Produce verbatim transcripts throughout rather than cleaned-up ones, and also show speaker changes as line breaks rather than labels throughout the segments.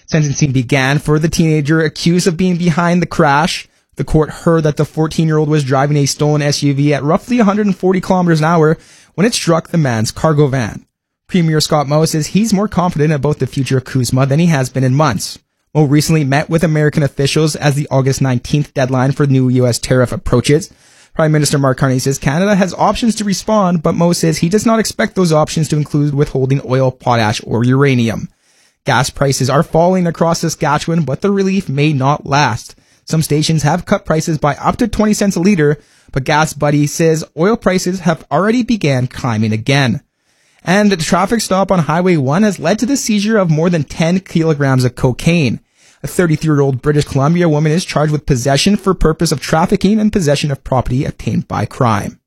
Sentencing began for the teenager accused of being behind the crash. The court heard that the fourteen-year-old was driving a stolen S U V at roughly one hundred forty kilometers an hour when it struck the man's cargo van. Premier Scott Moe says he's more confident about the future of Kuzma than he has been in months. Moe recently met with American officials as the August nineteenth deadline for the new U S tariff approaches. Prime Minister Mark Carney says Canada has options to respond, but Moe says he does not expect those options to include withholding oil, potash, or uranium. Gas prices are falling across Saskatchewan, but the relief may not last. Some stations have cut prices by up to twenty cents a litre, but Gas Buddy says oil prices have already began climbing again. And a traffic stop on Highway one has led to the seizure of more than ten kilograms of cocaine. A thirty-three-year-old British Columbia woman is charged with possession for purpose of trafficking and possession of property obtained by crime.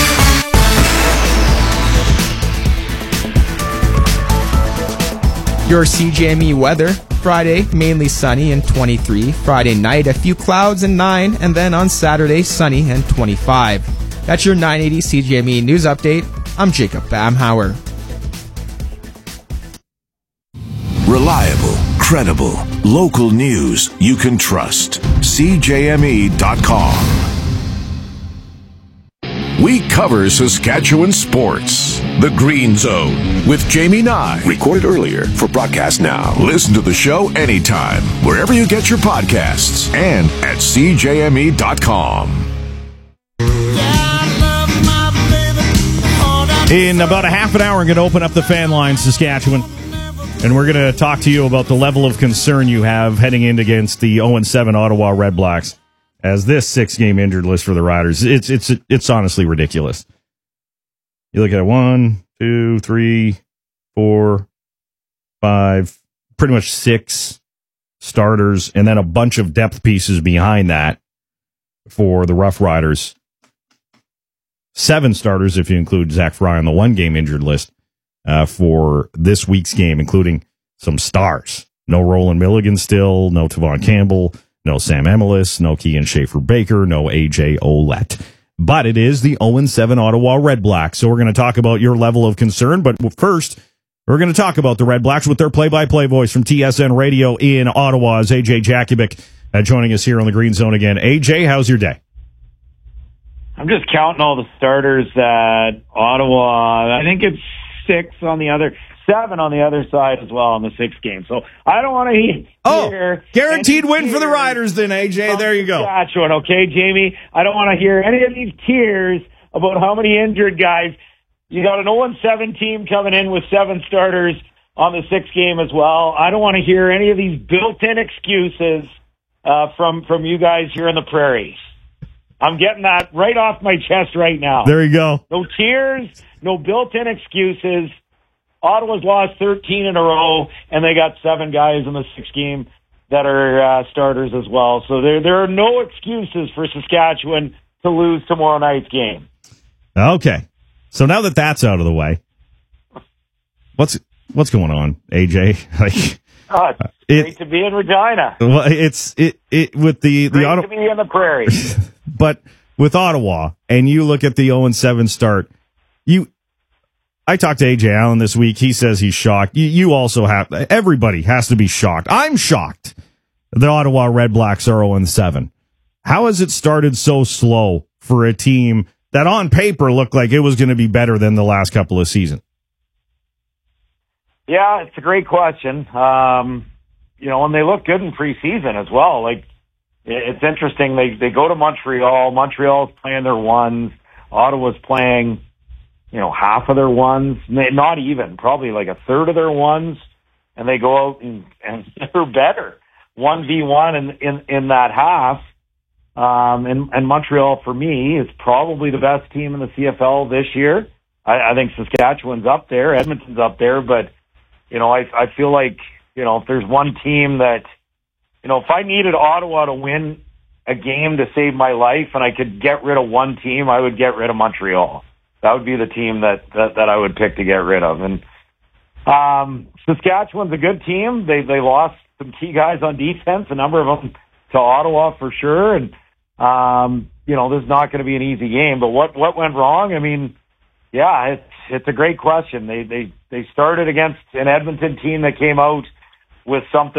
Your C J M E weather. Friday, mainly sunny and twenty-three. Friday night, a few clouds and nine. And then on Saturday, sunny and twenty-five. That's your nine eighty C J M E News Update. I'm Jacob Bamhauer.
Reliable, credible, local news you can trust. C J M E dot com. We cover Saskatchewan sports. The Green Zone with Jamie Nye. Recorded earlier for broadcast now. Listen to the show anytime, wherever you get your podcasts, and at C J M E dot com.
In about a half an hour, I'm going to open up the fan line, Saskatchewan, and we're going to talk to you about the level of concern you have heading in against the oh and seven Ottawa Red Blacks. As this six-game injured list for the Riders, it's it's it's honestly ridiculous. You look at it, one, two, three, four, five, pretty much six starters, and then a bunch of depth pieces behind that for the Rough Riders. Seven starters, if you include Zach Fry on the one-game injured list uh, for this week's game, including some stars. No Roland Milligan still, no Tavon Campbell, no Sam Emelis, no Kean Schaefer-Baker, no A J Ouellette. But it is the oh and seven Ottawa Red Blacks, so we're going to talk about your level of concern. But first, we're going to talk about the Red Blacks with their play-by-play voice from T S N Radio in Ottawa, as A J Jakubic uh, joining us here on the Green Zone again. A J, how's your day?
I'm just counting all the starters at Ottawa. I think it's six on the other, seven on the other side as well in the sixth game. So I don't want to hear.
Oh, guaranteed win for the Riders then, A J. There you go.
Saskatchewan, okay, Jamie? I don't want to hear any of these tears about how many injured guys. You got an oh and seven team coming in with seven starters on the sixth game as well. I don't want to hear any of these built-in excuses uh, from, from you guys here in the prairies. I'm getting that right off my chest right now.
There you go.
No tears, no built-in excuses. Ottawa's lost thirteen in a row, and they got seven guys in the sixth game that are uh, starters as well. So there, there are no excuses for Saskatchewan to lose tomorrow night's game.
Okay. So now that that's out of the way, what's what's going on, A J? Like,
oh, it's it, great to be in Regina.
Well, it's it it with the the
great
Ottawa,
to be in the prairie.
But with Ottawa, and you look at the oh and seven start, you. I talked to A J Allen this week. He says he's shocked. You, you also have. Everybody has to be shocked. I'm shocked. The Ottawa Red Blacks are oh and seven. How has it started so slow for a team that on paper looked like it was going to be better than the last couple of seasons?
Yeah, it's a great question. Um, you know, and they look good in preseason as well. Like, it's interesting. They they go to Montreal. Montreal's playing their ones. Ottawa's playing, you know, half of their ones, not even, probably like a third of their ones, and they go out and, and they're better. one v one in, in, in that half. Um, and, and Montreal, for me, is probably the best team in the C F L this year. I, I think Saskatchewan's up there, Edmonton's up there, but, you know, I, I feel like, you know, if there's one team that, you know, if I needed Ottawa to win a game to save my life and I could get rid of one team, I would get rid of Montreal. That would be the team that, that, that I would pick to get rid of. And um, Saskatchewan's a good team. They they lost some key guys on defense, a number of them to Ottawa for sure. And, um, you know, this is not going to be an easy game. But what, what went wrong? I mean, yeah, it's it's a great question. They they they started against an Edmonton team that came out with something